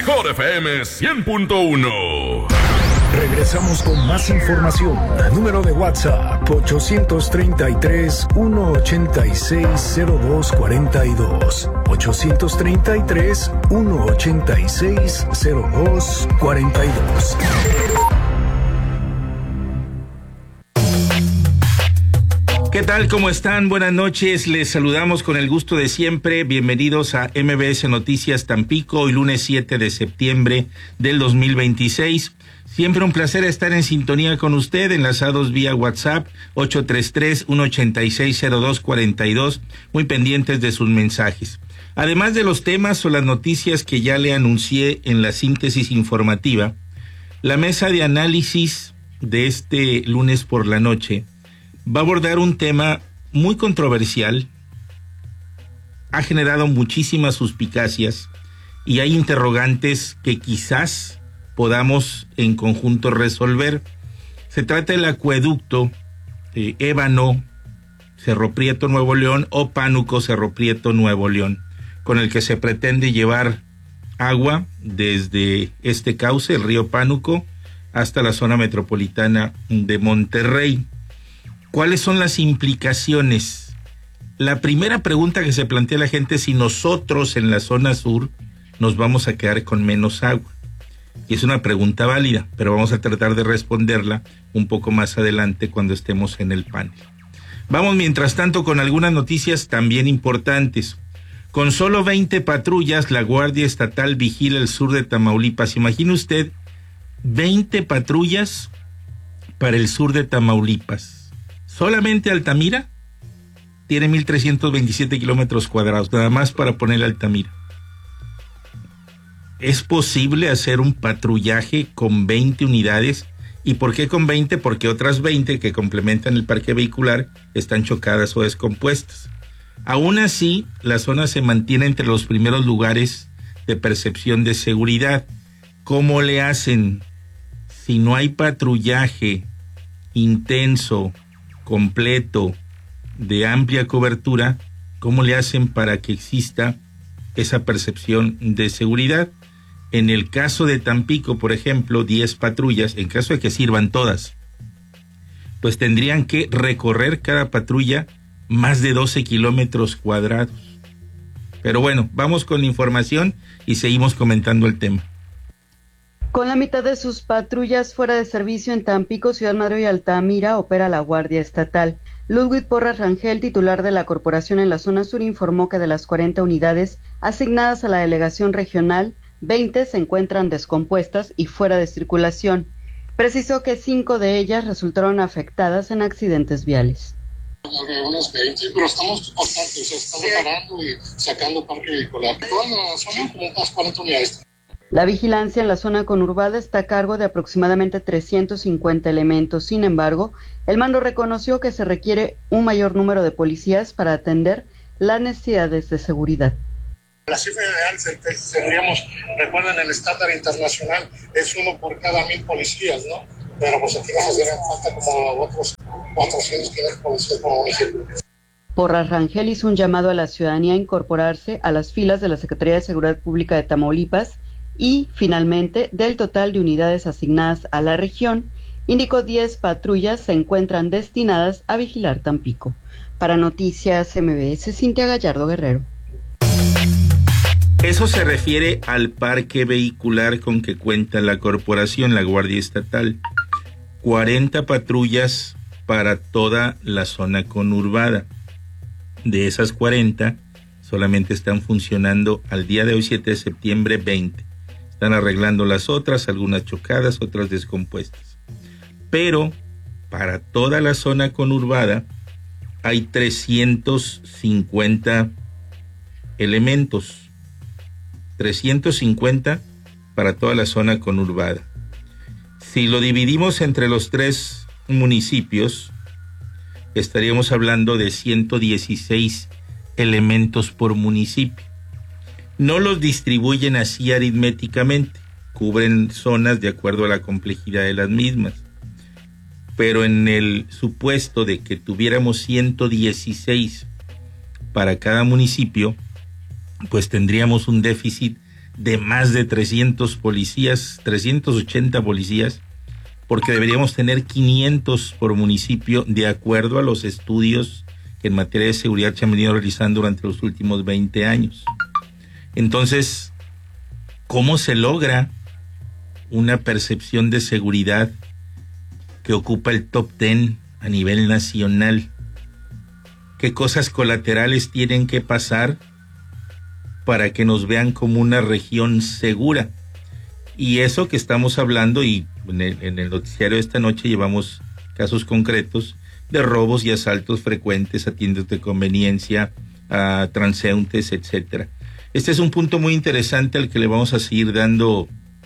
Mejor FM 100.1. Regresamos con más información. Número de WhatsApp 833-186-0242. 833-186-0242. ¿Qué tal? ¿Cómo están? Buenas noches. Les saludamos con el gusto de siempre. Bienvenidos a MBS Noticias Tampico, hoy lunes 7 de septiembre del 2026. Siempre un placer estar en sintonía con usted, enlazados vía WhatsApp 833-186-0242, muy pendientes de sus mensajes. Además de los temas o las noticias que ya le anuncié en la síntesis informativa, la mesa de análisis de este lunes por la noche va a abordar un tema muy controversial, ha generado muchísimas suspicacias y hay interrogantes que quizás podamos en conjunto resolver. Se trata del acueducto Ébano, Cerro Prieto, Nuevo León, o Pánuco, Cerro Prieto, Nuevo León, con el que se pretende llevar agua desde este cauce, el río Pánuco, hasta la zona metropolitana de Monterrey. ¿Cuáles son las implicaciones? La primera pregunta que se plantea la gente es si nosotros en la zona sur nos vamos a quedar con menos agua. Y es una pregunta válida, pero vamos a tratar de responderla un poco más adelante cuando estemos en el panel. Vamos mientras tanto con algunas noticias también importantes. Con solo 20 patrullas, la Guardia Estatal vigila el sur de Tamaulipas. Imagine usted, 20 patrullas para el sur de Tamaulipas. Solamente Altamira tiene 1,327 kilómetros cuadrados, nada más para poner Altamira. ¿Es posible hacer un patrullaje con 20 unidades? ¿Y por qué con 20? Porque otras 20 que complementan el parque vehicular están chocadas o descompuestas. Aún así, la zona se mantiene entre los primeros lugares de percepción de seguridad. ¿Cómo le hacen si no hay patrullaje intenso, completo, de amplia cobertura? ¿Cómo le hacen para que exista esa percepción de seguridad? En el caso de Tampico, por ejemplo, 10 patrullas, en caso de que sirvan todas, pues tendrían que recorrer cada patrulla más de 12 kilómetros cuadrados. Pero bueno, vamos con la información y seguimos comentando el tema. Con la mitad de sus patrullas fuera de servicio en Tampico, Ciudad Madero y Altamira, opera la Guardia Estatal. Ludwig Porras Rangel, titular de la corporación en la zona sur, informó que de las 40 unidades asignadas a la delegación regional, 20 se encuentran descompuestas y fuera de circulación. Precisó que 5 de ellas resultaron afectadas en accidentes viales. Unas 20, pero estamos constantes, estamos parando y sacando parque vehicular. Toda la zona como unas 40 unidades. La vigilancia en la zona conurbada está a cargo de aproximadamente 350 elementos. Sin embargo, el mando reconoció que se requiere un mayor número de policías para atender las necesidades de seguridad. La cifra ideal tendríamos, recuerden, el estándar internacional es 1 por cada 1,000 policías, ¿no? Pero pues aquí nos hacían falta como otros 400 policías por municipio. Porras Rangel hizo un llamado a la ciudadanía a incorporarse a las filas de la Secretaría de Seguridad Pública de Tamaulipas y, finalmente, del total de unidades asignadas a la región, indicó 10 patrullas se encuentran destinadas a vigilar Tampico. Para Noticias MBS, Cintia Gallardo Guerrero. Eso se refiere al parque vehicular con que cuenta la corporación, la Guardia Estatal. 40 patrullas para toda la zona conurbada. De esas 40, solamente están funcionando al día de hoy, 7 de septiembre, 20. Están arreglando las otras, algunas chocadas, otras descompuestas. Pero para toda la zona conurbada hay 350 elementos. 350 para toda la zona conurbada. Si lo dividimos entre los 3 municipios, estaríamos hablando de 116 elementos por municipio. No los distribuyen así aritméticamente, cubren zonas de acuerdo a la complejidad de las mismas. Pero en el supuesto de que tuviéramos 116 para cada municipio, pues tendríamos un déficit de más de 300 policías, 380 policías, porque deberíamos tener 500 por municipio, de acuerdo a los estudios que en materia de seguridad se han venido realizando durante los últimos 20 años. Entonces, ¿cómo se logra una percepción de seguridad que ocupa el top 10 a nivel nacional? ¿Qué cosas colaterales tienen que pasar para que nos vean como una región segura? Y eso que estamos hablando, y en el noticiario de esta noche llevamos casos concretos de robos y asaltos frecuentes a tiendas de conveniencia, a transeúntes, etcétera. Este es un punto muy interesante al que le vamos a seguir dando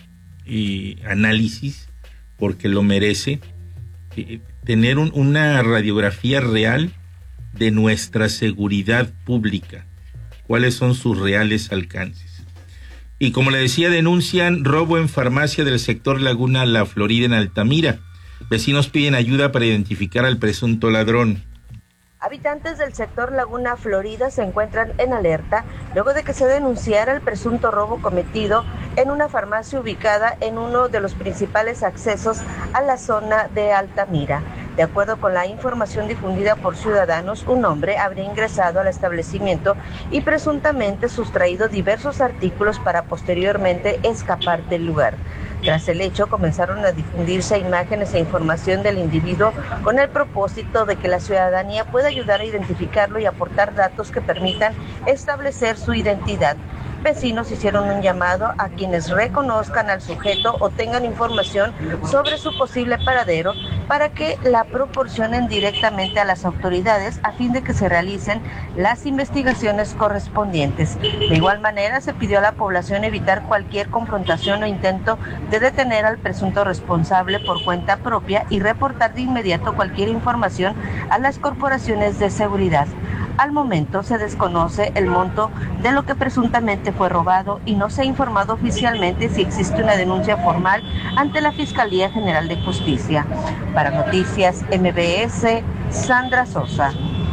análisis, porque lo merece. Tener una radiografía real de nuestra seguridad pública, cuáles son sus reales alcances. Y como le decía, denuncian robo en farmacia del sector Laguna La Florida en Altamira. Vecinos piden ayuda para identificar al presunto ladrón. Habitantes del sector Laguna Florida se encuentran en alerta luego de que se denunciara el presunto robo cometido en una farmacia ubicada en uno de los principales accesos a la zona de Altamira. De acuerdo con la información difundida por ciudadanos, un hombre habría ingresado al establecimiento y presuntamente sustraído diversos artículos para posteriormente escapar del lugar. Tras el hecho, comenzaron a difundirse imágenes e información del individuo con el propósito de que la ciudadanía pueda ayudar a identificarlo y aportar datos que permitan establecer su identidad. Vecinos hicieron un llamado a quienes reconozcan al sujeto o tengan información sobre su posible paradero para que la proporcionen directamente a las autoridades a fin de que se realicen las investigaciones correspondientes. De igual manera, se pidió a la población evitar cualquier confrontación o intento de detener al presunto responsable por cuenta propia y reportar de inmediato cualquier información a las corporaciones de seguridad. Al momento se desconoce el monto de lo que presuntamente fue robado y no se ha informado oficialmente si existe una denuncia formal ante la Fiscalía General de Justicia. Para Noticias MBS, Sandra Sosa.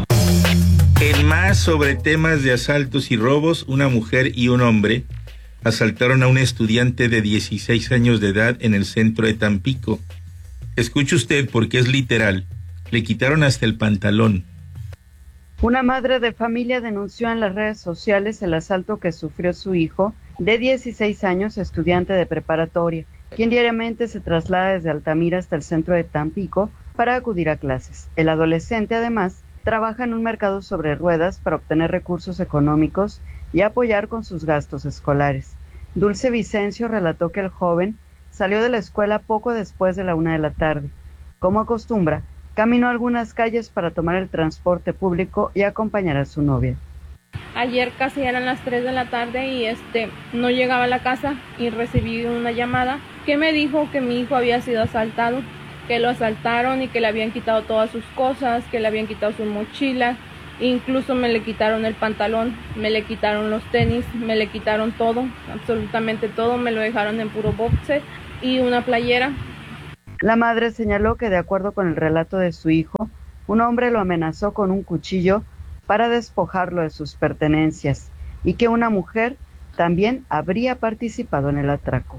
En más sobre temas de asaltos y robos, una mujer y un hombre asaltaron a un estudiante de 16 años de edad en el centro de Tampico. Escuche usted porque es literal. Le quitaron hasta el pantalón. Una madre de familia denunció en las redes sociales el asalto que sufrió su hijo de 16 años, estudiante de preparatoria, quien diariamente se traslada desde Altamira hasta el centro de Tampico para acudir a clases. El adolescente, además, trabaja en un mercado sobre ruedas para obtener recursos económicos y apoyar con sus gastos escolares. Dulce Vicencio relató que el joven salió de la escuela poco después de la 1 p.m. Como acostumbra, caminó algunas calles para tomar el transporte público y acompañar a su novia. Ayer casi eran las 3 de la tarde y no llegaba a la casa y recibí una llamada que me dijo que mi hijo había sido asaltado, que lo asaltaron y que le habían quitado todas sus cosas, que le habían quitado su mochila, incluso me le quitaron el pantalón, me le quitaron los tenis, me le quitaron todo, absolutamente todo, me lo dejaron en puro boxer y una playera. La madre señaló que, de acuerdo con el relato de su hijo, un hombre lo amenazó con un cuchillo para despojarlo de sus pertenencias y que una mujer también habría participado en el atraco.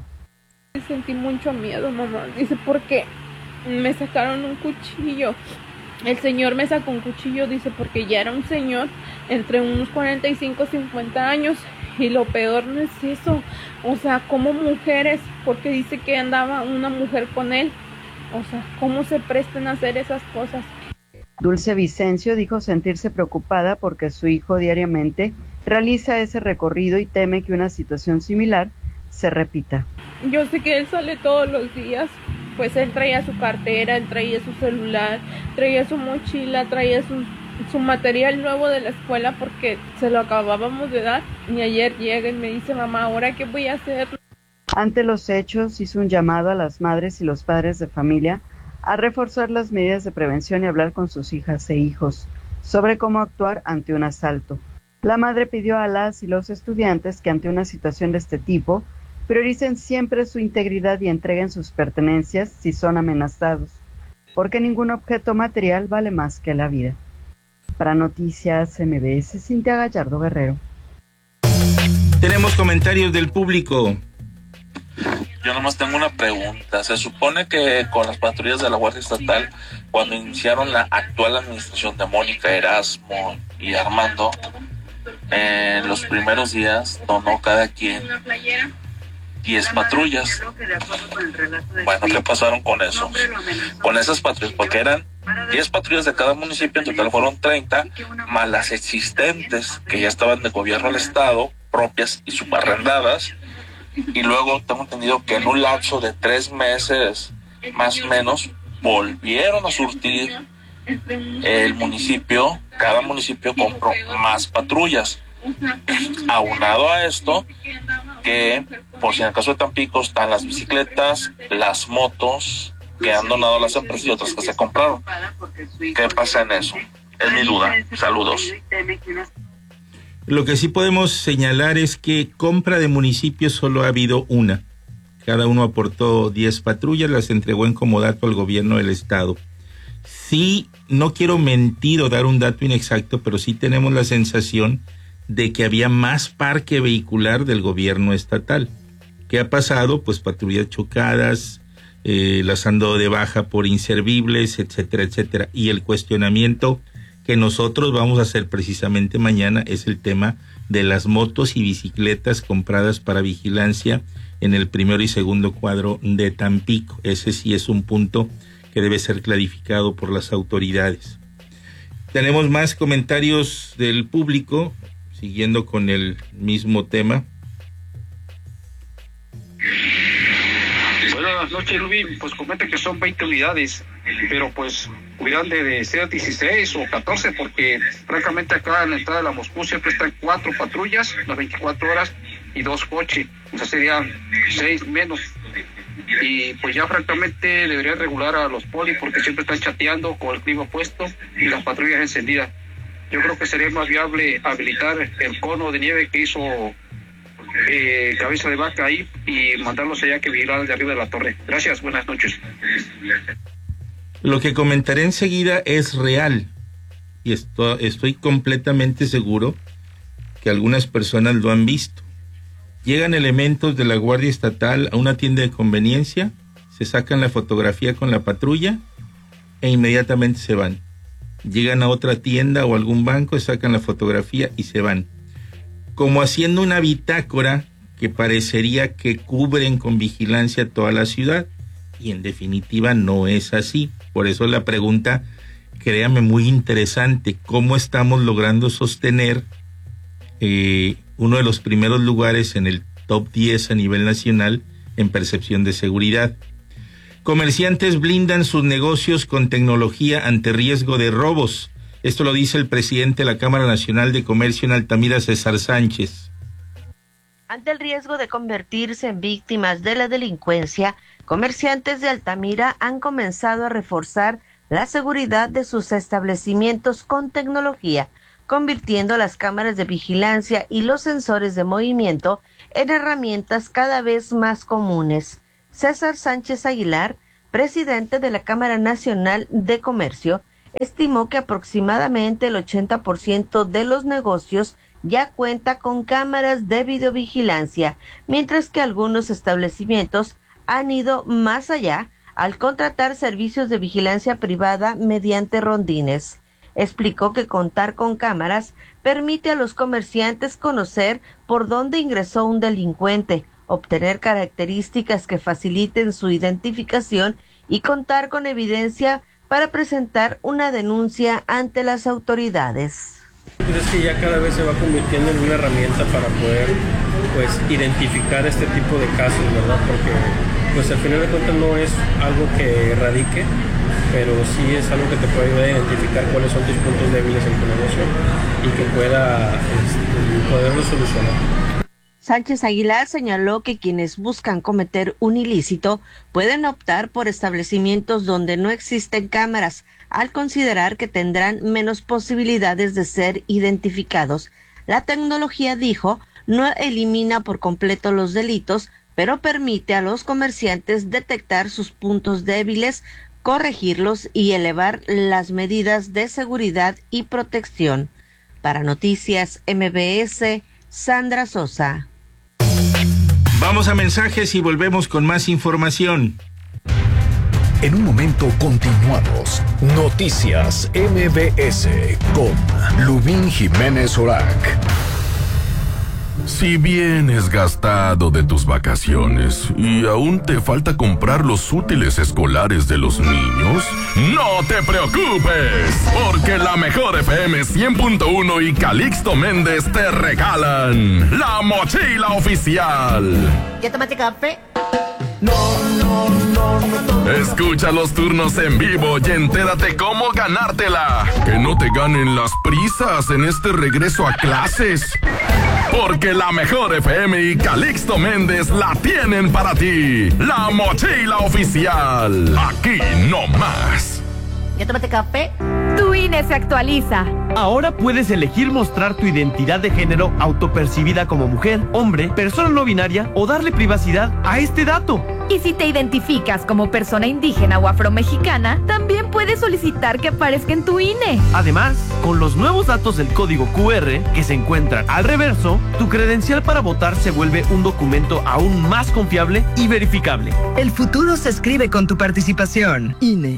Sentí mucho miedo, mamá. Dice, porque me sacaron un cuchillo. El señor me sacó un cuchillo, dice, porque ya era un señor entre unos 45 y 50 años. Y lo peor no es eso. O sea, como mujeres, porque dice que andaba una mujer con él. O sea, ¿cómo se prestan a hacer esas cosas? Dulce Vicencio dijo sentirse preocupada porque su hijo diariamente realiza ese recorrido y teme que una situación similar se repita. Yo sé que él sale todos los días, pues él traía su cartera, él traía su celular, traía su mochila, traía su material nuevo de la escuela porque se lo acabábamos de dar. Y ayer llega y me dice, mamá, ¿ahora qué voy a hacer? Ante los hechos, hizo un llamado a las madres y los padres de familia a reforzar las medidas de prevención y hablar con sus hijas e hijos sobre cómo actuar ante un asalto. La madre pidió a las y los estudiantes que ante una situación de este tipo prioricen siempre su integridad y entreguen sus pertenencias si son amenazados, porque ningún objeto material vale más que la vida. Para Noticias MBS, Cintia Gallardo Guerrero. Tenemos comentarios del público. Yo nomás tengo una pregunta. Se supone que con las patrullas de la Guardia Estatal, cuando iniciaron la actual administración de Mónica, Erasmo y Armando, en los primeros días donó cada quien 10 patrullas. Bueno, ¿qué pasaron con eso? Con esas patrullas, porque eran 10 patrullas de cada municipio, en total fueron 30, más las existentes que ya estaban de gobierno del estado, propias y subarrendadas. Y luego tengo entendido que en un lapso de 3 meses, más o menos, volvieron a surtir el municipio. Cada municipio compró más patrullas. Aunado a esto, que por si en el caso de Tampico están las bicicletas, las motos que han donado las empresas y otras que se compraron. ¿Qué pasa en eso? Es mi duda. Saludos. Lo que sí podemos señalar es que compra de municipios solo ha habido una. Cada uno aportó 10 patrullas, las entregó en comodato al gobierno del estado. Sí, no quiero mentir o dar un dato inexacto, pero sí tenemos la sensación de que había más parque vehicular del gobierno estatal. ¿Qué ha pasado? Pues patrullas chocadas, las han dado de baja por inservibles, etcétera, etcétera. Y el cuestionamiento que nosotros vamos a hacer precisamente mañana es el tema de las motos y bicicletas compradas para vigilancia en el primero y segundo cuadro de Tampico. Ese sí es un punto que debe ser clarificado por las autoridades. Tenemos más comentarios del público, siguiendo con el mismo tema. Buenas noches, Rubín. Pues comenta que son 20 unidades, pero pues hubieran de ser 16 o 14, porque francamente acá en la entrada de la Moscú siempre están 4 patrullas, las 24 horas, y 2 coches. O sea, serían 6 menos. Y pues ya francamente deberían regular a los polis, porque siempre están chateando con el clima puesto y las patrullas encendidas. Yo creo que sería más viable habilitar el cono de nieve que hizo Cabeza de Vaca ahí y mandarlos allá que vigilar de arriba de la torre. Gracias, buenas noches. Lo que comentaré enseguida es real y estoy completamente seguro que algunas personas lo han visto. Llegan elementos de la Guardia Estatal a una tienda de conveniencia, se sacan la fotografía con la patrulla e inmediatamente se van. Llegan a otra tienda o algún banco, sacan la fotografía y se van. Como haciendo una bitácora que parecería que cubren con vigilancia toda la ciudad, y en definitiva no es así. Por eso la pregunta, créame, muy interesante: ¿cómo estamos logrando sostener uno de los primeros lugares en el top 10 a nivel nacional en percepción de seguridad? Comerciantes blindan sus negocios con tecnología ante riesgo de robos. Esto lo dice el presidente de la Cámara Nacional de Comercio en Altamira, César Sánchez. Ante el riesgo de convertirse en víctimas de la delincuencia, comerciantes de Altamira han comenzado a reforzar la seguridad de sus establecimientos con tecnología, convirtiendo las cámaras de vigilancia y los sensores de movimiento en herramientas cada vez más comunes. César Sánchez Aguilar, presidente de la Cámara Nacional de Comercio, estimó que aproximadamente el 80% de los negocios ya cuenta con cámaras de videovigilancia, mientras que algunos establecimientos han ido más allá al contratar servicios de vigilancia privada mediante rondines. Explicó que contar con cámaras permite a los comerciantes conocer por dónde ingresó un delincuente, obtener características que faciliten su identificación y contar con evidencia para presentar una denuncia ante las autoridades. Pues es que ya cada vez se va convirtiendo en una herramienta para poder identificar este tipo de casos, ¿verdad? Porque al final de cuentas no es algo que erradique, pero sí es algo que te puede ayudar a identificar cuáles son tus puntos débiles en tu negocio y que poderlo solucionar. Sánchez Aguilar señaló que quienes buscan cometer un ilícito pueden optar por establecimientos donde no existen cámaras, al considerar que tendrán menos posibilidades de ser identificados. La tecnología, dijo, no elimina por completo los delitos, pero permite a los comerciantes detectar sus puntos débiles, corregirlos y elevar las medidas de seguridad y protección. Para Noticias MBS, Sandra Sosa. Vamos a mensajes y volvemos con más información. En un momento continuamos. Noticias MBS con Lubín Jiménez Orac. Si vienes gastado de tus vacaciones y aún te falta comprar los útiles escolares de los niños, no te preocupes, porque la Mejor FM 100.1 y Calixto Méndez te regalan la mochila oficial. ¿Ya tomaste café? Escucha los turnos en vivo y entérate cómo ganártela. Que no te ganen las prisas en este regreso a clases. Porque la Mejor FM y Calixto Méndez la tienen para ti. La mochila oficial. Aquí no más. ¿Ya tomaste café? Tu INE se actualiza. Ahora puedes elegir mostrar tu identidad de género autopercibida como mujer, hombre, persona no binaria o darle privacidad a este dato. Y si te identificas como persona indígena o afromexicana, también puedes solicitar que aparezca en tu INE. Además, con los nuevos datos del código QR que se encuentran al reverso, tu credencial para votar se vuelve un documento aún más confiable y verificable. El futuro se escribe con tu participación. INE.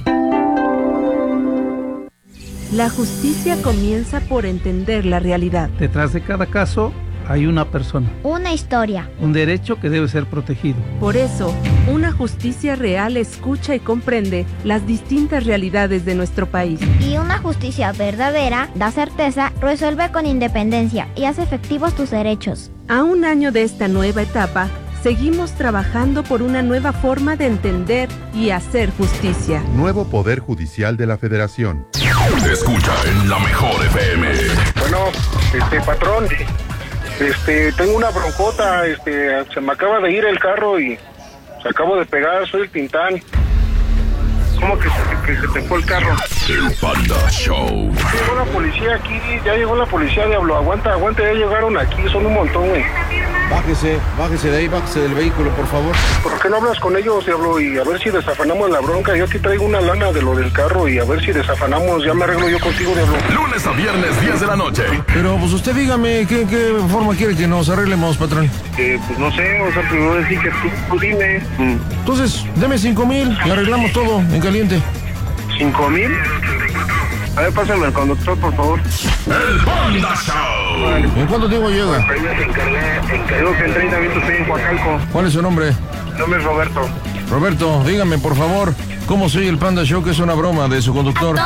La justicia comienza por entender la realidad. Detrás de cada caso hay una persona. Una historia. Un derecho que debe ser protegido. Por eso, una justicia real escucha y comprende las distintas realidades de nuestro país. Y una justicia verdadera da certeza, resuelve con independencia y hace efectivos tus derechos. A un año de esta nueva etapa, seguimos trabajando por una nueva forma de entender y hacer justicia. Nuevo Poder Judicial de la Federación. Escucha en la Mejor FM. Bueno, patrón, tengo una broncota, se me acaba de ir el carro y se acabo de pegar, soy el Tintán. ¿Cómo que se te fue el carro? El Panda Show. Llegó la policía aquí, ya llegó la policía, Diablo, aguanta, ya llegaron aquí, son un montón, güey. Bájese de ahí, bájese del vehículo, por favor. ¿Por qué no hablas con ellos, Diablo? Y a ver si desafanamos la bronca. Yo aquí traigo una lana de lo del carro y a ver si desafanamos, ya me arreglo yo contigo, Diablo. Lunes a viernes, 10 de la noche. Pero pues usted dígame, ¿qué forma quiere que nos arreglemos, patrón? Pues no sé, o sea, primero decir que tú dime. Entonces, deme 5,000 y arreglamos todo en caliente. ¿5,000? A ver, pásame al conductor, por favor. El Panda Show. Vale. ¿En cuánto tiempo llega? Encargué que en 30 minutos estoy en Coacalco. ¿Cuál es su nombre? Mi nombre es Roberto. Roberto, dígame, por favor, ¿cómo se oye el Panda Show, que es una broma de su conductor?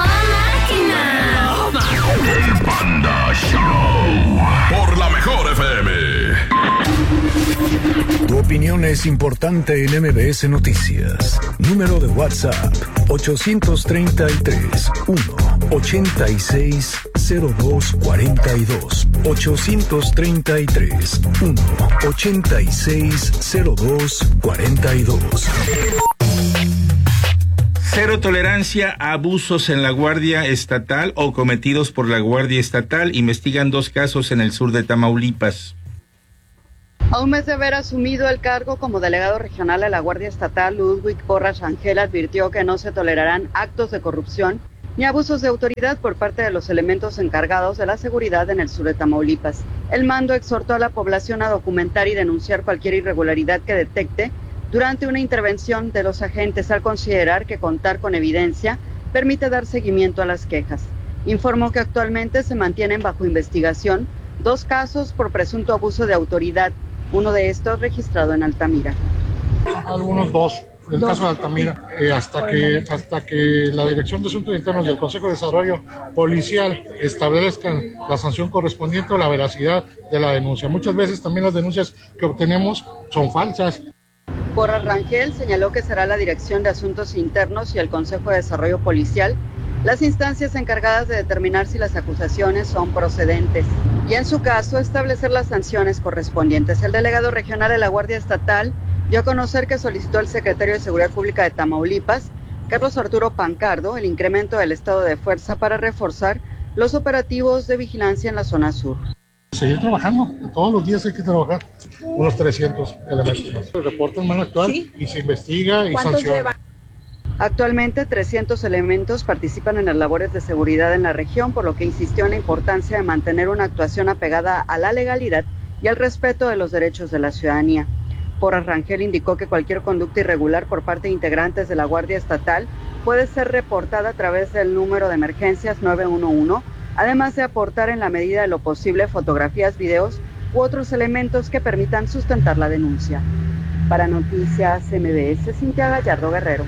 El Panda Show. Por la Mejor FM. Tu opinión es importante en MBS Noticias. Número de WhatsApp 833 186 0242. 833 186 0242. Cero tolerancia a abusos en la Guardia Estatal o cometidos por la Guardia Estatal. Investigan 2 casos en el sur de Tamaulipas. A un mes de haber asumido el cargo como delegado regional de la Guardia Estatal, Ludwig Porras Rangel advirtió que no se tolerarán actos de corrupción ni abusos de autoridad por parte de los elementos encargados de la seguridad en el sur de Tamaulipas. El mando exhortó a la población a documentar y denunciar cualquier irregularidad que detecte durante una intervención de los agentes, al considerar que contar con evidencia permite dar seguimiento a las quejas. Informó que actualmente se mantienen bajo investigación 2 casos por presunto abuso de autoridad, uno de estos registrado en Altamira. Algunos 2, el caso de Altamira, hasta que la Dirección de Asuntos Internos y el Consejo de Desarrollo Policial establezcan la sanción correspondiente o la veracidad de la denuncia. Muchas veces también las denuncias que obtenemos son falsas. Porras Rangel señaló que será la Dirección de Asuntos Internos y el Consejo de Desarrollo Policial las instancias encargadas de determinar si las acusaciones son procedentes y, en su caso, establecer las sanciones correspondientes. El delegado regional de la Guardia Estatal dio a conocer que solicitó al secretario de Seguridad Pública de Tamaulipas, Carlos Arturo Pancardo, el incremento del estado de fuerza para reforzar los operativos de vigilancia en la zona sur. Seguir trabajando, todos los días hay que trabajar, unos 300 elementos. Se reporta en mano actual y se investiga y sanciona. Actualmente 300 elementos participan en las labores de seguridad en la región, por lo que insistió en la importancia de mantener una actuación apegada a la legalidad y al respeto de los derechos de la ciudadanía. Porras Rangel indicó que cualquier conducta irregular por parte de integrantes de la Guardia Estatal puede ser reportada a través del número de emergencias 911, además de aportar en la medida de lo posible fotografías, videos u otros elementos que permitan sustentar la denuncia. Para Noticias MBS, Cintia Gallardo Guerrero.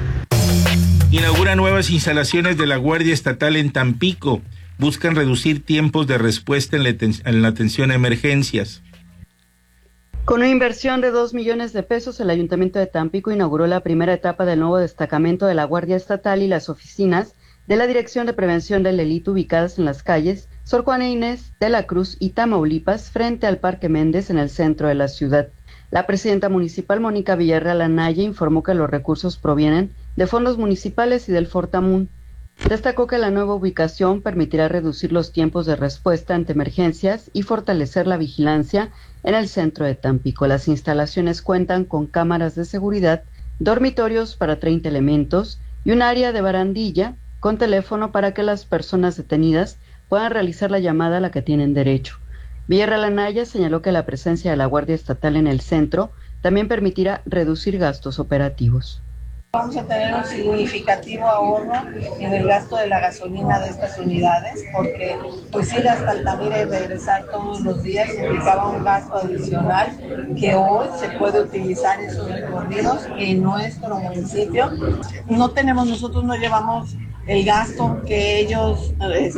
Inaugura nuevas instalaciones de la Guardia Estatal en Tampico. Buscan reducir tiempos de respuesta en la atención a emergencias. Con una inversión de 2 millones de pesos, el Ayuntamiento de Tampico inauguró la primera etapa del nuevo destacamento de la Guardia Estatal y las oficinas de la Dirección de Prevención del Delito ubicadas en las calles Sor Juana Inés de la Cruz y Tamaulipas, frente al Parque Méndez en el centro de la ciudad. La presidenta municipal, Mónica Villarreal Anaya, informó que los recursos provienen de fondos municipales y del Fortamun. Destacó que la nueva ubicación permitirá reducir los tiempos de respuesta ante emergencias y fortalecer la vigilancia en el centro de Tampico. Las instalaciones cuentan con cámaras de seguridad, dormitorios para 30 elementos y un área de barandilla con teléfono para que las personas detenidas puedan realizar la llamada a la que tienen derecho. Villarreal Anaya señaló que la presencia de la Guardia Estatal en el centro también permitirá reducir gastos operativos. Vamos a tener un significativo ahorro en el gasto de la gasolina de estas unidades, porque pues ir hasta Altamira y regresar todos los días implicaba un gasto adicional que hoy se puede utilizar esos recorridos en nuestro municipio. Nosotros no llevamos el gasto que ellos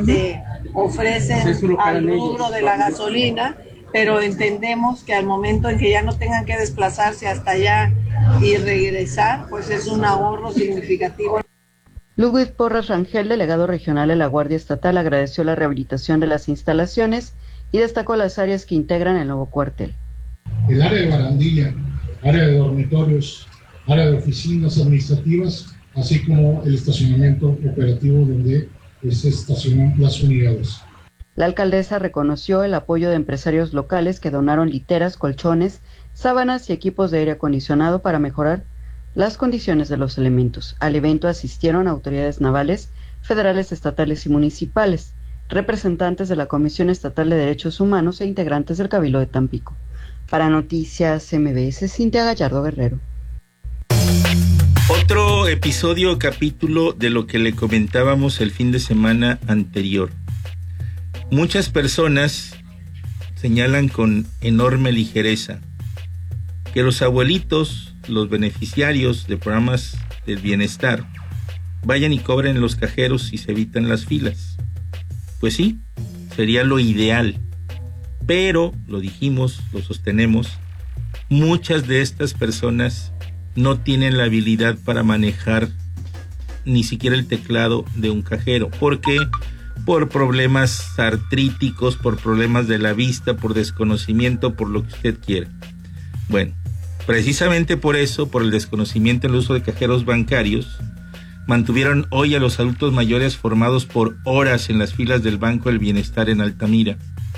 ofrecen al rubro de la gasolina, pero entendemos que al momento en que ya no tengan que desplazarse hasta allá y regresar, pues es un ahorro significativo. Ludwig Porras Rangel, delegado regional de la Guardia Estatal, agradeció la rehabilitación de las instalaciones y destacó las áreas que integran el nuevo cuartel. El área de barandilla, área de dormitorios, área de oficinas administrativas, así como el estacionamiento operativo donde se estacionan las unidades. La alcaldesa reconoció el apoyo de empresarios locales que donaron literas, colchones, sábanas y equipos de aire acondicionado para mejorar las condiciones de los elementos. Al evento asistieron autoridades navales, federales, estatales y municipales, representantes de la Comisión Estatal de Derechos Humanos e integrantes del Cabildo de Tampico. Para Noticias MBS, Cintia Gallardo Guerrero. Otro episodio o capítulo de lo que le comentábamos el fin de semana anterior. Muchas personas señalan con enorme ligereza que los abuelitos, los beneficiarios de programas del bienestar, vayan y cobren en los cajeros y se evitan las filas. Pues sí, sería lo ideal. Pero, lo dijimos, lo sostenemos, muchas de estas personas no tienen la habilidad para manejar ni siquiera el teclado de un cajero. ¿Por qué? Por problemas artríticos, por problemas de la vista, por desconocimiento, por lo que usted quiera. Bueno, precisamente por eso, por el desconocimiento en el uso de cajeros bancarios, mantuvieron hoy a los adultos mayores formados por horas en las filas del Banco del Bienestar en Altamira.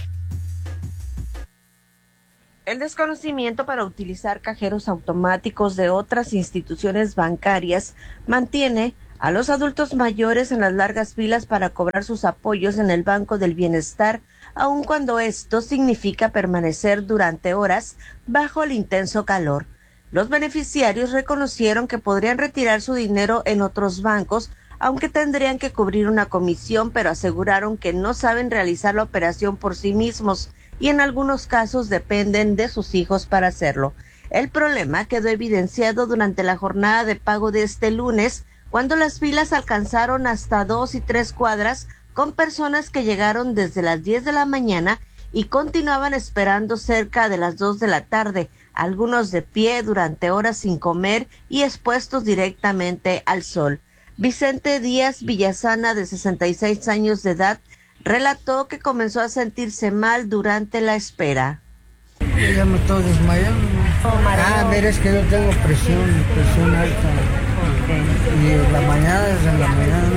El desconocimiento para utilizar cajeros automáticos de otras instituciones bancarias mantiene a los adultos mayores en las largas filas para cobrar sus apoyos en el Banco del Bienestar, aun cuando esto significa permanecer durante horas bajo el intenso calor. Los beneficiarios reconocieron que podrían retirar su dinero en otros bancos, aunque tendrían que cubrir una comisión, pero aseguraron que no saben realizar la operación por sí mismos y en algunos casos dependen de sus hijos para hacerlo. El problema quedó evidenciado durante la jornada de pago de este lunes, cuando las filas alcanzaron hasta 2 y 3 cuadras, con personas que llegaron desde las 10 de la mañana y continuaban esperando cerca de las 2 de la tarde, algunos de pie durante horas sin comer y expuestos directamente al sol. Vicente Díaz Villasana, de 66 años de edad, relató que comenzó a sentirse mal durante la espera. Ya me estoy desmayando. Mira, es que yo tengo presión alta. Y en la mañana, desde la mañana,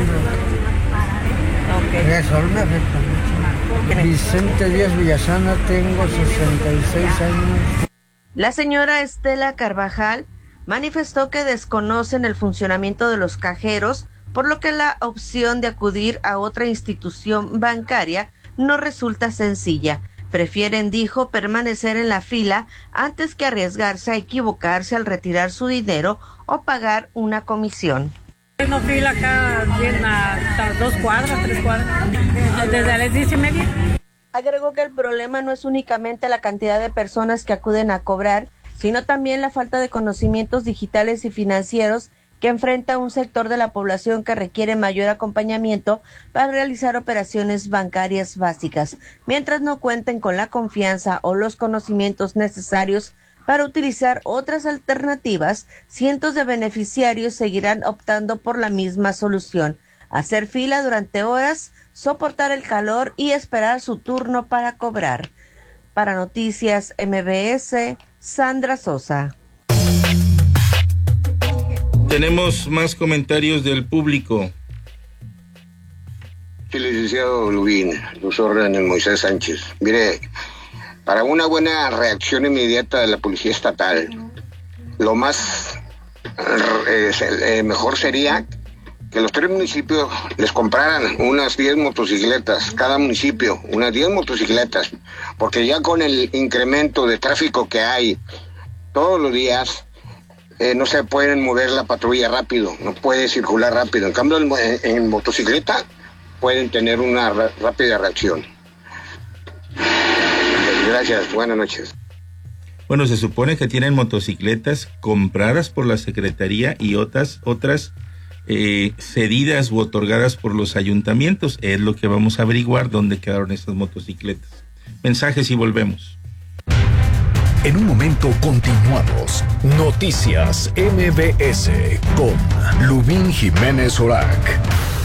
el sol me afecta mucho. Vicente Díaz Villasana, tengo 66 años. La señora Estela Carvajal manifestó que desconocen el funcionamiento de los cajeros, por lo que la opción de acudir a otra institución bancaria no resulta sencilla. Prefieren, dijo, permanecer en la fila antes que arriesgarse a equivocarse al retirar su dinero o pagar una comisión. Tengo fila acá bien hasta 2 cuadras, 3 cuadras, desde las 10:30. Agregó que el problema no es únicamente la cantidad de personas que acuden a cobrar, sino también la falta de conocimientos digitales y financieros que enfrenta un sector de la población que requiere mayor acompañamiento para realizar operaciones bancarias básicas, mientras no cuenten con la confianza o los conocimientos necesarios para utilizar otras alternativas. Cientos de beneficiarios seguirán optando por la misma solución: hacer fila durante horas, soportar el calor y esperar su turno para cobrar. Para Noticias MBS, Sandra Sosa. Tenemos más comentarios del público. Sí, licenciado Lubín, los órdenes Moisés Sánchez. Mire, para una buena reacción inmediata de la Policía Estatal, lo más mejor sería que los 3 municipios les compraran unas 10 motocicletas, cada municipio, unas 10 motocicletas, porque ya con el incremento de tráfico que hay todos los días, no se pueden mover la patrulla rápido, no puede circular rápido. En cambio, en motocicleta pueden tener una rápida reacción. Gracias, buenas noches. Bueno, se supone que tienen motocicletas compradas por la Secretaría y otras cedidas u otorgadas por los ayuntamientos. Es lo que vamos a averiguar, dónde quedaron estas motocicletas. Mensajes y volvemos. En un momento continuamos. Noticias MBS con Lubín Jiménez Orac.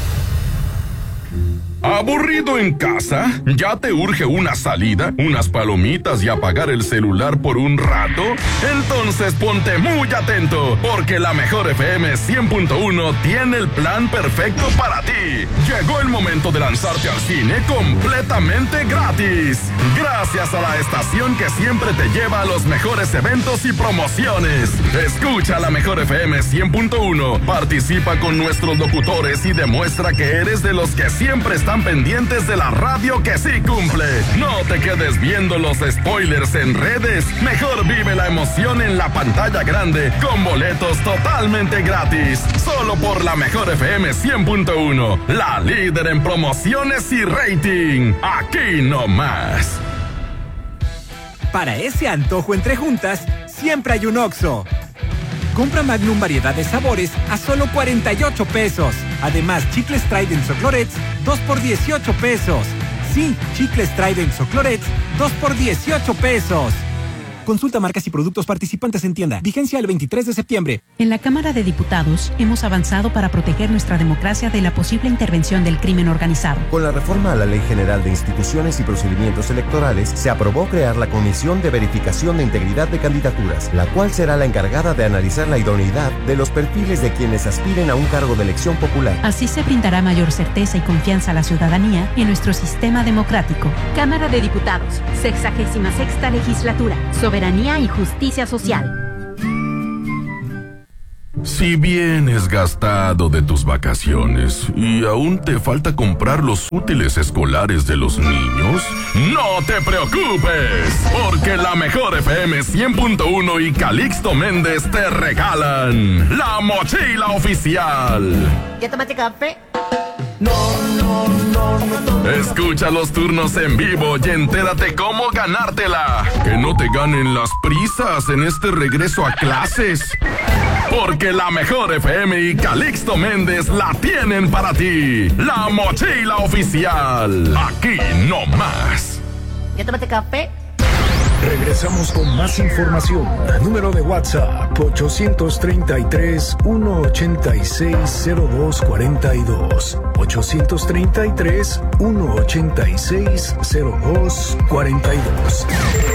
¿Aburrido en casa? ¿Ya te urge una salida, unas palomitas y apagar el celular por un rato? Entonces ponte muy atento, porque la Mejor FM 100.1 tiene el plan perfecto para ti. Llegó el momento de lanzarte al cine completamente gratis. Gracias a la estación que siempre te lleva a los mejores eventos y promociones. Escucha la Mejor FM 100.1, participa con nuestros locutores y demuestra que eres de los que siempre están pendientes de la radio que sí cumple. No te quedes viendo los spoilers en redes. Mejor vive la emoción en la pantalla grande con boletos totalmente gratis. Solo por la Mejor FM 100.1, la líder en promociones y rating. Aquí nomás. Para ese antojo entre juntas, siempre hay un Oxxo. Compra Magnum variedad de sabores a solo 48 pesos. Además, chicles Trident o Clorets, 2 por 18 pesos. Sí, chicles Trident o Clorets, 2 por 18 pesos. Consulta marcas y productos participantes en tienda. Vigencia el 23 de septiembre. En la Cámara de Diputados hemos avanzado para proteger nuestra democracia de la posible intervención del crimen organizado. Con la reforma a la Ley General de Instituciones y Procedimientos Electorales, se aprobó crear la Comisión de Verificación de Integridad de Candidaturas, la cual será la encargada de analizar la idoneidad de los perfiles de quienes aspiren a un cargo de elección popular. Así se brindará mayor certeza y confianza a la ciudadanía en nuestro sistema democrático. Cámara de Diputados, 66ª Legislatura. Soberanía y justicia social. Si vienes gastado de tus vacaciones y aún te falta comprar los útiles escolares de los niños, no te preocupes, porque la Mejor FM 100.1 y Calixto Méndez te regalan la mochila oficial. ¿Ya tomaste café? No. Escucha los turnos en vivo y entérate cómo ganártela. Que no te ganen las prisas en este regreso a clases. Porque la Mejor FM y Calixto Méndez la tienen para ti. La mochila oficial. Aquí no más. ¿Ya tomaste café? Regresamos con más información. Número de WhatsApp 833-186-0242. 833-186-0242.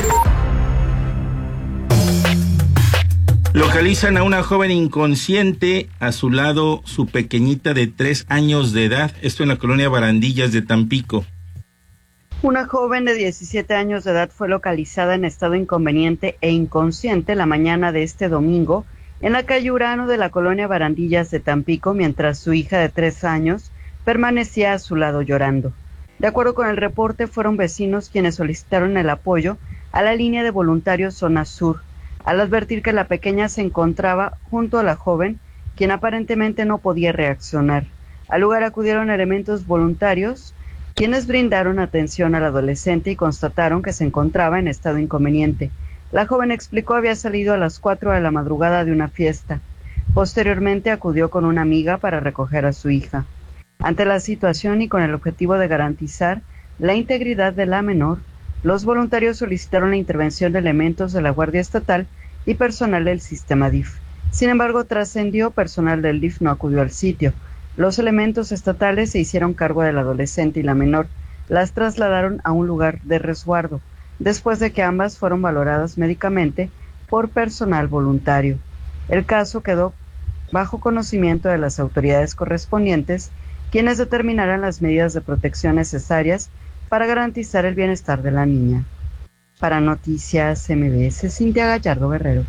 Localizan a una joven inconsciente, a su lado su pequeñita de 3 años de edad, esto en la colonia Barandillas de Tampico. Una joven de 17 años de edad fue localizada en estado inconveniente e inconsciente la mañana de este domingo en la calle Urano de la colonia Barandillas de Tampico, mientras su hija de 3 años permanecía a su lado llorando. De acuerdo con el reporte, fueron vecinos quienes solicitaron el apoyo a la línea de voluntarios Zona Sur, al advertir que la pequeña se encontraba junto a la joven, quien aparentemente no podía reaccionar. Al lugar acudieron elementos voluntarios, quienes brindaron atención al adolescente y constataron que se encontraba en estado inconveniente. La joven explicó había salido a las 4 de la madrugada de una fiesta. Posteriormente acudió con una amiga para recoger a su hija. Ante la situación y con el objetivo de garantizar la integridad de la menor, los voluntarios solicitaron la intervención de elementos de la Guardia Estatal y personal del sistema DIF. Sin embargo, trascendió, personal del DIF no acudió al sitio. Los elementos estatales se hicieron cargo del adolescente y la menor. Las trasladaron a un lugar de resguardo, después de que ambas fueron valoradas médicamente por personal voluntario. El caso quedó bajo conocimiento de las autoridades correspondientes, quienes determinarán las medidas de protección necesarias para garantizar el bienestar de la niña. Para Noticias MBS, Cintia Gallardo Guerrero.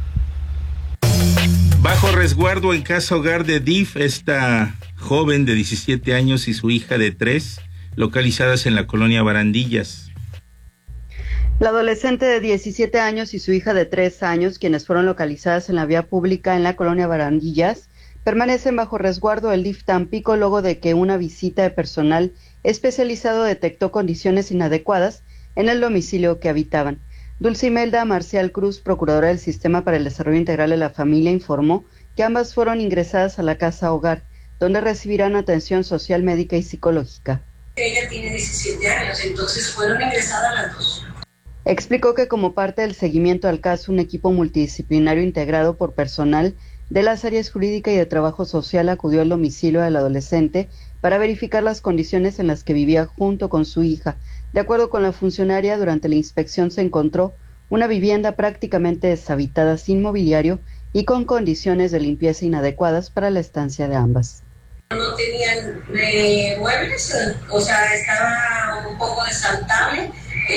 Bajo resguardo en casa hogar de DIF, esta joven de 17 años y su hija de 3, localizadas en la colonia Barandillas. La adolescente de 17 años y su hija de 3 años, quienes fueron localizadas en la vía pública en la colonia Barandillas, permanecen bajo resguardo del DIF Tampico luego de que una visita de personal especializado detectó condiciones inadecuadas en el domicilio que habitaban. Dulce Imelda Marcial Cruz, procuradora del Sistema para el Desarrollo Integral de la Familia, informó que ambas fueron ingresadas a la casa hogar, donde recibirán atención social, médica y psicológica. Ella tiene 17 años, entonces fueron ingresadas las dos. Explicó que como parte del seguimiento al caso, un equipo multidisciplinario integrado por personal de las áreas jurídica y de trabajo social acudió al domicilio del adolescente para verificar las condiciones en las que vivía junto con su hija. De acuerdo con la funcionaria, durante la inspección se encontró una vivienda prácticamente deshabitada, sin mobiliario y con condiciones de limpieza inadecuadas para la estancia de ambas. No tenían muebles, o sea, estaba un poco deshabitable,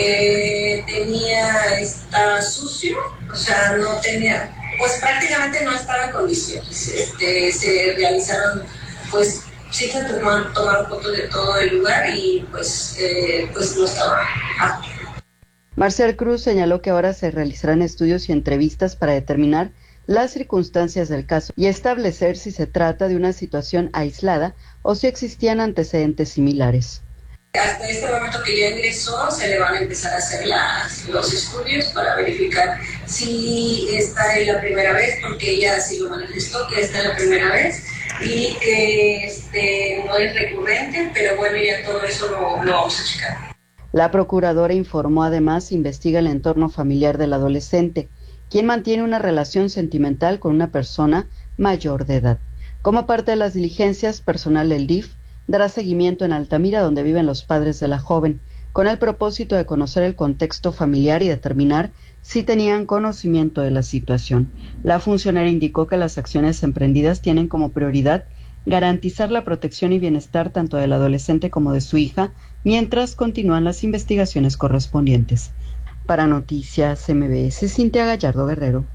estaba sucio, o sea, no tenía, pues prácticamente no estaba en condiciones. Se realizaron, pues sí se tomaron fotos de todo el lugar y pues no estaba apto. Marcial Cruz señaló que ahora se realizarán estudios y entrevistas para determinar las circunstancias del caso y establecer si se trata de una situación aislada o si existían antecedentes similares. Hasta este momento que ya ingresó, se le van a empezar a hacer los estudios para verificar si esta es la primera vez, porque ella sí lo manifestó, que esta es la primera vez y que no es recurrente, pero bueno, ya todo eso lo vamos a checar. La procuradora informó además investiga el entorno familiar del adolescente, quien mantiene una relación sentimental con una persona mayor de edad. Como parte de las diligencias, personal del DIF dará seguimiento en Altamira, donde viven los padres de la joven, con el propósito de conocer el contexto familiar y determinar si tenían conocimiento de la situación. La funcionaria indicó que las acciones emprendidas tienen como prioridad garantizar la protección y bienestar tanto del adolescente como de su hija, mientras continúan las investigaciones correspondientes. Para Noticias MBS, Cintia Gallardo Guerrero.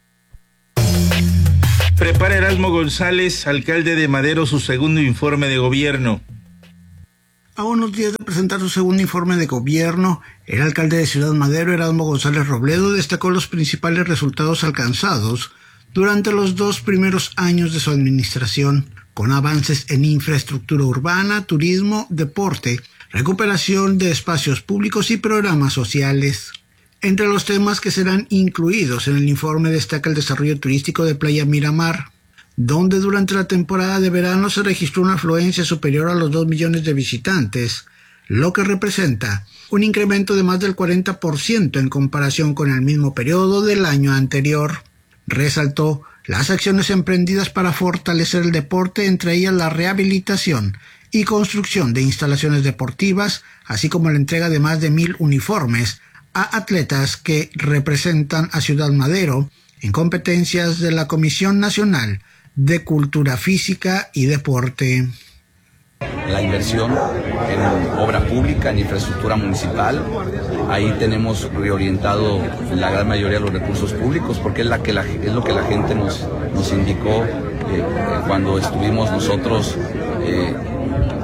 Prepara Erasmo González, alcalde de Madero, su segundo informe de gobierno. A unos días de presentar su segundo informe de gobierno, el alcalde de Ciudad Madero, Erasmo González Robledo, destacó los principales resultados alcanzados durante los 2 primeros años de su administración, con avances en infraestructura urbana, turismo, deporte, recuperación de espacios públicos y programas sociales. Entre los temas que serán incluidos en el informe destaca el desarrollo turístico de Playa Miramar, donde durante la temporada de verano se registró una afluencia superior a los 2 millones de visitantes, lo que representa un incremento de más del 40% en comparación con el mismo periodo del año anterior. Resaltó las acciones emprendidas para fortalecer el deporte, entre ellas la rehabilitación y construcción de instalaciones deportivas, así como la entrega de más de 1,000 uniformes a atletas que representan a Ciudad Madero en competencias de la Comisión Nacional de Cultura Física y Deporte. La inversión en obra pública, en infraestructura municipal, ahí tenemos reorientado la gran mayoría de los recursos públicos, porque es lo que la gente nos indicó cuando estuvimos nosotros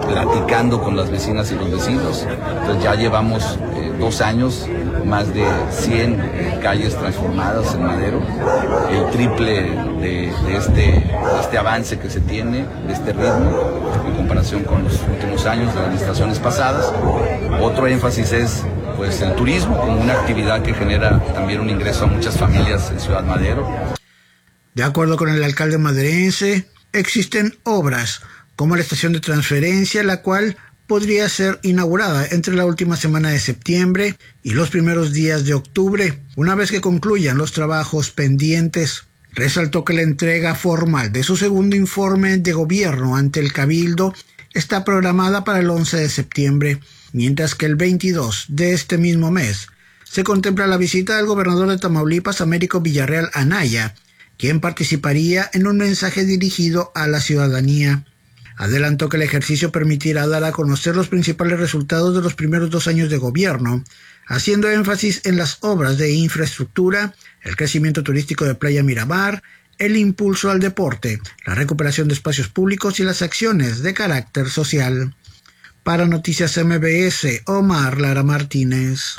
platicando con las vecinas y los vecinos. Entonces ya llevamos 2 años, más de 100 calles transformadas en Madero, el triple de este avance que se tiene, de este ritmo, en comparación con los últimos años de las administraciones pasadas. Otro énfasis es pues el turismo como una actividad que genera también un ingreso a muchas familias en Ciudad Madero. De acuerdo con el alcalde maderense, existen obras como la estación de transferencia, la cual podría ser inaugurada entre la última semana de septiembre y los primeros días de octubre, una vez que concluyan los trabajos pendientes. Resaltó que la entrega formal de su segundo informe de gobierno ante el Cabildo está programada para el 11 de septiembre, mientras que el 22 de este mismo mes se contempla la visita del gobernador de Tamaulipas, Américo Villarreal Anaya, quien participaría en un mensaje dirigido a la ciudadanía. Adelantó que el ejercicio permitirá dar a conocer los principales resultados de los primeros 2 años de gobierno, haciendo énfasis en las obras de infraestructura, el crecimiento turístico de Playa Miramar, el impulso al deporte, la recuperación de espacios públicos y las acciones de carácter social. Para Noticias MBS, Omar Lara Martínez.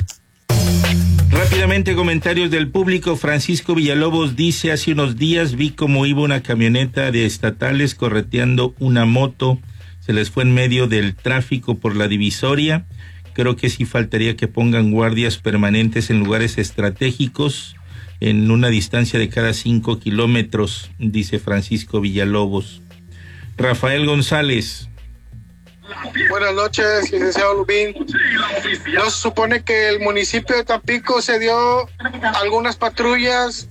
Rápidamente, comentarios del público. Francisco Villalobos dice: hace unos días vi cómo iba una camioneta de estatales correteando una moto. Se les fue en medio del tráfico por la divisoria. Creo que sí faltaría que pongan guardias permanentes en lugares estratégicos en una distancia de cada 5 kilómetros, dice Francisco Villalobos. Rafael González. Buenas noches, licenciado Lubín. ¿No se supone que el municipio de Tampico se dio algunas patrullas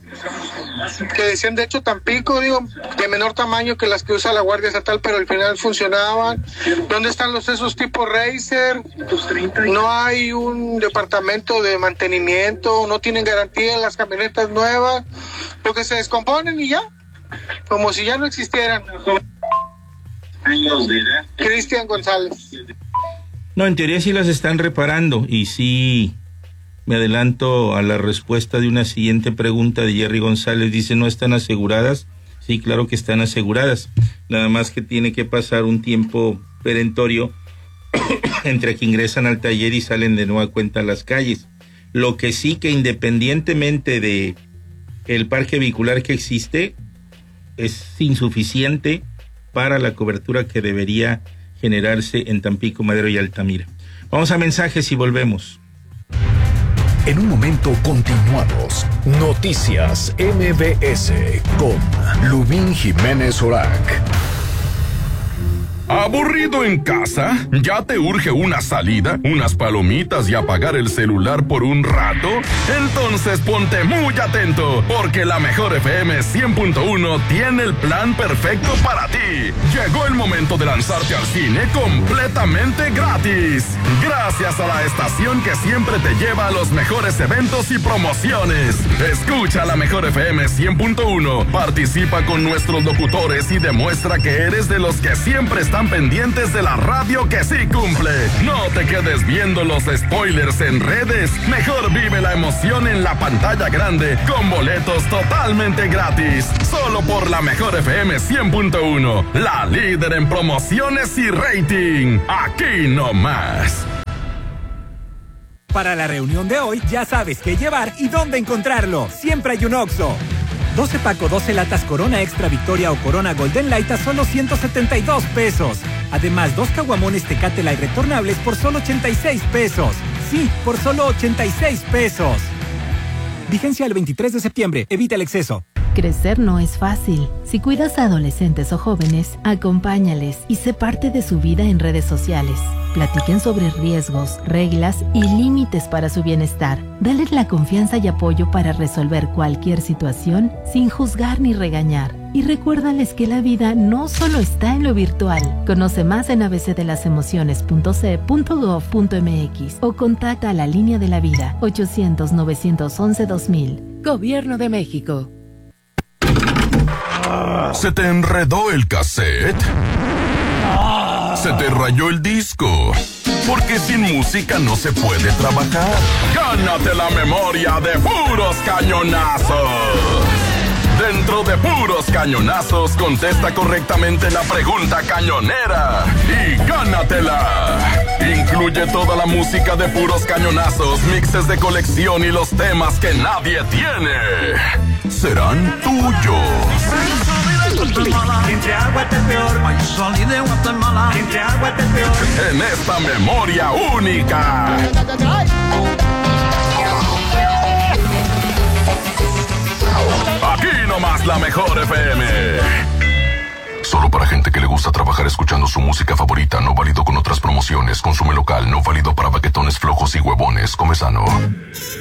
que decían de hecho Tampico, de menor tamaño que las que usa la Guardia Estatal, pero al final funcionaban? ¿Dónde están esos tipos Racer? No hay un departamento de mantenimiento, no tienen garantía en las camionetas nuevas, porque se descomponen y ya, como si ya no existieran. Cristian González. No, en teoría sí las están reparando, y sí me adelanto a la respuesta de una siguiente pregunta de Jerry González. Dice: ¿no están aseguradas? Sí, claro que están aseguradas, nada más que tiene que pasar un tiempo perentorio entre que ingresan al taller y salen de nueva cuenta a las calles. Lo que sí, que independientemente de el parque vehicular que existe, es insuficiente para la cobertura que debería generarse en Tampico, Madero y Altamira. Vamos a mensajes y volvemos. En un momento continuamos. Noticias MBS con Lubín Jiménez Orac. ¿Aburrido en casa? ¿Ya te urge una salida, unas palomitas y apagar el celular por un rato? Entonces ponte muy atento, porque la Mejor FM 100.1 tiene el plan perfecto para ti. Llegó el momento de lanzarte al cine completamente gratis. Gracias a la estación que siempre te lleva a los mejores eventos y promociones. Escucha la Mejor FM 100.1, participa con nuestros locutores y demuestra que eres de los que siempre están pendientes de la radio que sí cumple. No te quedes viendo los spoilers en redes. Mejor vive la emoción en la pantalla grande con boletos totalmente gratis. Solo por la Mejor FM 100.1, la líder en promociones y rating. Aquí nomás. Para la reunión de hoy ya sabes qué llevar y dónde encontrarlo. Siempre hay un Oxxo. 12 paco, 12 latas Corona Extra Victoria o Corona Golden Light a solo 172 pesos. Además, 2 caguamones Tecate Light retornables por solo 86 pesos. Sí, por solo 86 pesos. Vigencia el 23 de septiembre. Evita el exceso. Crecer no es fácil. Si cuidas a adolescentes o jóvenes, acompáñales y sé parte de su vida en redes sociales. Platiquen sobre riesgos, reglas y límites para su bienestar. Dales la confianza y apoyo para resolver cualquier situación sin juzgar ni regañar. Y recuérdales que la vida no solo está en lo virtual. Conoce más en abcdelasemociones.ce.gov.mx o contacta a la Línea de la Vida 800-911-2000. Gobierno de México. ¿Se te enredó el cassette? ¿Se te rayó el disco? Porque sin música no se puede trabajar. ¡Gánate la memoria de puros cañonazos! Dentro de Puros Cañonazos, contesta correctamente la pregunta cañonera y gánatela. Incluye toda la música de Puros Cañonazos, mixes de colección y los temas que nadie tiene. Serán tuyos. En esta memoria única. Aquí nomás la mejor FM. Solo para gente que le gusta trabajar escuchando su música favorita, no válido con otras promociones. Consume local, no válido para baquetones flojos y huevones. Come sano.